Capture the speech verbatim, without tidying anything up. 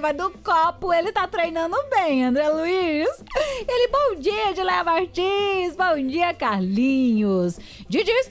mas do copo ele tá treinando bem, André Luiz. Ele, bom dia, Edilé Martins, bom dia, Carlinhos. Didi